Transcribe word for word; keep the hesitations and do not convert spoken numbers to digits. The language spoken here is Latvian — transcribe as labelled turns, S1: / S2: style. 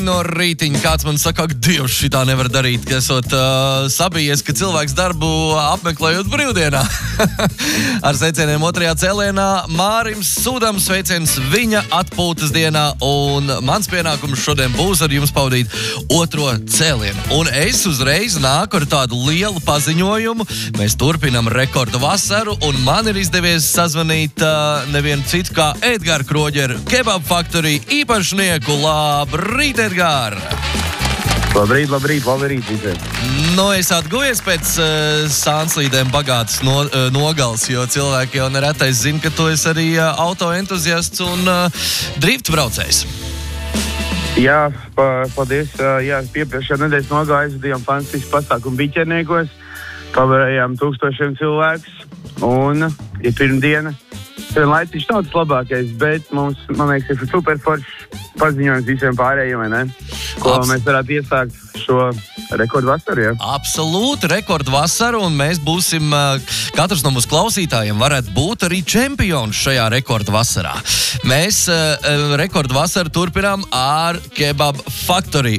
S1: no rītiņa kāds man saka, ak, Dievs, šitā nevar darīt, ka esot uh, sabijies, ka cilvēks darbu apmeklējot brīvdienā. Ar sveicieniem otrajā cēlienā Mārim Sūdam sveiciens viņa atpūtas dienā, un mans pienākums šodien būs ar jums pavadīt otro cēlienu. Un es uzreiz nāku ar tādu lielu paziņojumu. Mēs turpinam rekordu vasaru, un man ir izdevies sazvanīt uh, nevienu citu kā Edgāru Kroģeru, Kebab Factory īpašnieku. Labrīt, Edgār!
S2: Labrīt, labrīt, labrīt visiem.
S1: Nu, es atguvies pēc uh, sānslīdēm bagātas no, uh, nogals, jo cilvēki jau neretais zina, ka tu esi arī uh, autoentuziasts un uh, driftu braucējs.
S2: Jā, pa, paldies. Jā, piepriekšējā nedēļas nogājas, bijām fantastiski pasākumu Biķerniekos. Pavarējām tūkstošiem cilvēkus, un ir pirmdiena. Laiciņš nav tas labākais, bet mums, man liekas, ir super foršs paziņojums visiem pārējiem, vai ne? Ko Abs- mēs varētu iesākt šo rekordu vasaru, jā?
S1: Absolūti rekordu vasaru, un mēs būsim, katrs no mūsu klausītājiem varētu būt arī čempions šajā rekordu vasarā. Mēs uh, rekordu vasaru turpinām ar Kebab Factory,